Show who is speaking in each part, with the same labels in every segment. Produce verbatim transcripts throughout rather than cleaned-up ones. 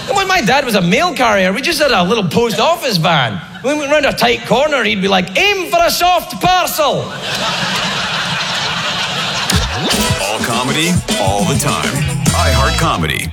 Speaker 1: And when my dad was a mail carrier, we just had a little post office van. When we went round a tight corner, he'd be like, aim for a soft parcel.
Speaker 2: All comedy, all the time. iHeart Comedy.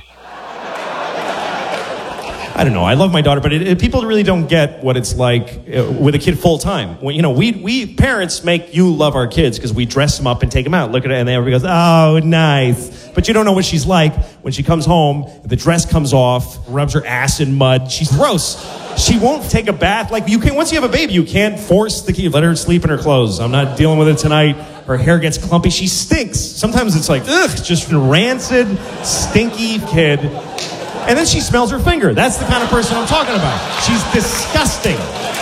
Speaker 3: I don't know. I love my daughter, but it, it, people really don't get what it's like uh, with a kid full time. When, you know, we we parents make you love our kids because we dress them up and take them out. Look at it, and everybody goes, "Oh, nice." But you don't know what she's like when she comes home. The dress comes off, rubs her ass in mud. She's gross. She won't take a bath. Like you can. Once you have a baby, you can't force the kid. Let her sleep in her clothes. I'm not dealing with it tonight. Her hair gets clumpy. She stinks. Sometimes it's like, ugh, just a rancid, stinky kid. And then she smells her finger. That's the kind of person I'm talking about. She's disgusting.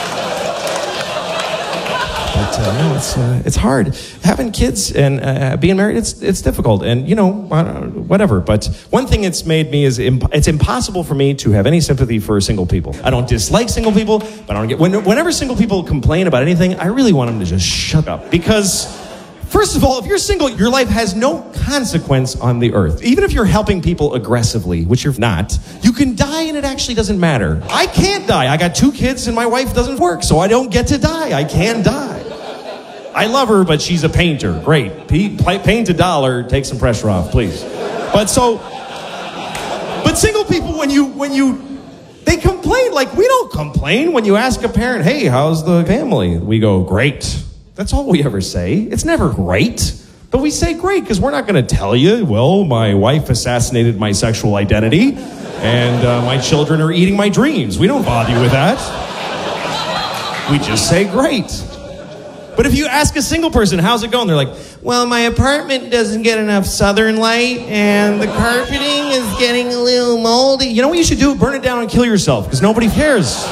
Speaker 3: But uh, no, it's uh, it's hard having kids and uh, being married. It's it's difficult, and you know uh, whatever. But one thing it's made me is imp- it's impossible for me to have any sympathy for single people. I don't dislike single people, but I don't get when, whenever single people complain about anything, I really want them to just shut up because. First of all, if you're single, your life has no consequence on the earth. Even if you're helping people aggressively, which you're not, you can die and it actually doesn't matter. I can't die. I got two kids and my wife doesn't work, so I don't get to die. I can die. I love her, but she's a painter. Great. Paint a dollar, take some pressure off, please. But so, but single people, when you, when you, they complain. Like, we don't complain. When you ask a parent, hey, how's the family? We go, great. That's all we ever say. It's never great. But we say great because we're not going to tell you, well, my wife assassinated my sexual identity and uh, my children are eating my dreams. We don't bother you with that. We just say great. But if you ask a single person, how's it going? They're like, well, my apartment doesn't get enough southern light and the carpeting is getting a little moldy. You know what you should do? Burn it down and kill yourself because nobody cares.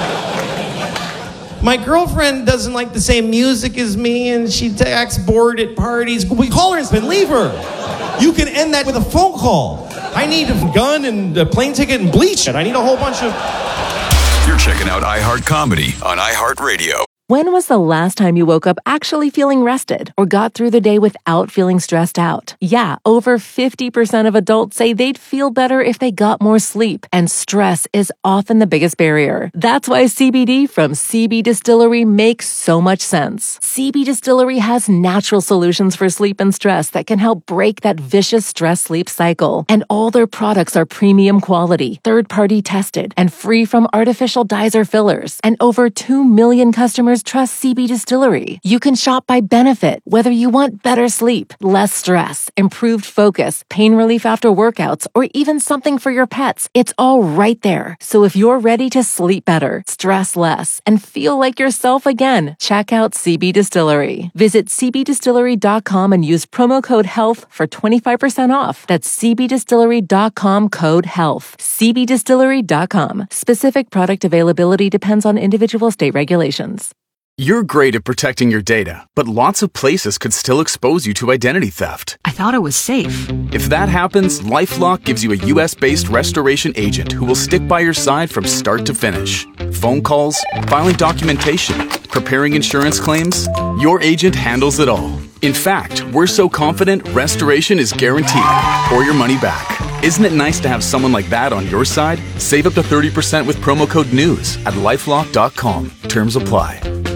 Speaker 3: My girlfriend doesn't like the same music as me, and she acts bored at parties. We call her and leave her. You can end that with a phone call. I need a gun and a plane ticket and bleach. I need a whole bunch of...
Speaker 2: You're checking out iHeart Comedy on iHeartRadio.
Speaker 4: When was the last time you woke up actually feeling rested or got through the day without feeling stressed out? Yeah, over fifty percent of adults say they'd feel better if they got more sleep, and stress is often the biggest barrier. That's why C B D from C B Distillery makes so much sense. C B Distillery has natural solutions for sleep and stress that can help break that vicious stress-sleep cycle. And all their products are premium quality, third-party tested, and free from artificial dyes or fillers. And over two million customers trust C B Distillery. You can shop by benefit, whether you want better sleep, less stress, improved focus, pain relief after workouts, or even something for your pets. It's all right there. So if you're ready to sleep better, stress less, and feel like yourself again, check out C B Distillery. Visit c b distillery dot com and use promo code HEALTH for twenty-five percent off. That's c b distillery dot com code HEALTH. c b distillery dot com. Specific product availability depends on individual state regulations.
Speaker 5: You're great at protecting your data, but lots of places could still expose you to identity theft.
Speaker 6: I thought it was safe.
Speaker 5: If that happens, LifeLock gives you a U S-based restoration agent who will stick by your side from start to finish. Phone calls, filing documentation, preparing insurance claims, your agent handles it all. In fact, we're so confident restoration is guaranteed or your money back. Isn't it nice to have someone like that on your side? Save up to thirty percent with promo code NEWS at lifelock dot com. Terms apply.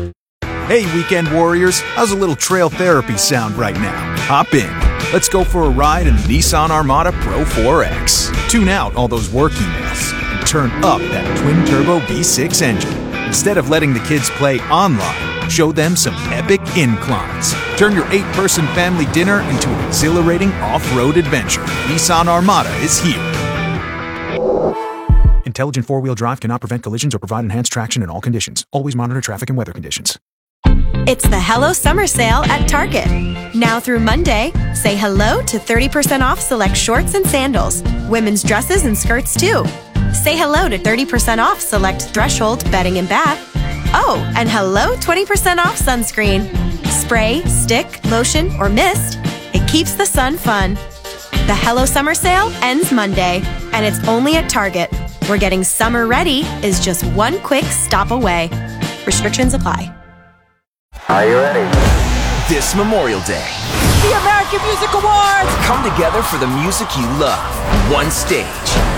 Speaker 7: Hey, weekend warriors, how's a little trail therapy sound right now? Hop in. Let's go for a ride in the Nissan Armada Pro four X. Tune out all those work emails and turn up that twin-turbo V six engine. Instead of letting the kids play online, show them some epic inclines. Turn your eight-person family dinner into an exhilarating off-road adventure. Nissan Armada is here. Intelligent four-wheel drive cannot prevent collisions or provide enhanced traction in all conditions. Always monitor traffic and weather conditions.
Speaker 8: It's the Hello Summer Sale at Target. Now through Monday, say hello to thirty percent off select shorts and sandals, women's dresses and skirts too. Say hello to thirty percent off select Threshold bedding and bath. Oh, and hello twenty percent off sunscreen. Spray, stick, lotion, or mist, it keeps the sun fun. The Hello Summer Sale ends Monday, and it's only at Target, where getting summer ready is just one quick stop away. Restrictions apply.
Speaker 9: Are you ready?
Speaker 10: This Memorial Day,
Speaker 11: the American Music Awards
Speaker 10: come together for the music you love. One stage,